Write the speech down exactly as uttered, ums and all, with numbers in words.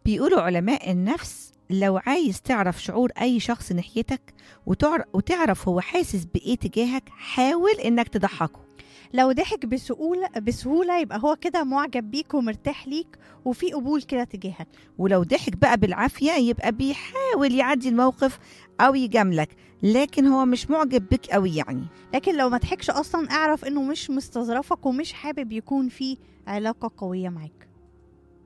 بيقولوا علماء النفس لو عايز تعرف شعور أي شخص ناحيتك وتعر- وتعرف هو حاسس بإيه تجاهك، حاول إنك تضحكه. لو ضحك بسهولة بسهولة يبقى هو كده معجب بيك ومرتاح ليك وفي قبول كده تجاهك. ولو ضحك بقى بالعافية يبقى بيحاول يعدي الموقف أو يجاملك، لكن هو مش معجب بك قوي يعني. لكن لو ما ضحكش أصلا اعرف إنه مش مستظرفك ومش حابب يكون في علاقة قوية معاك.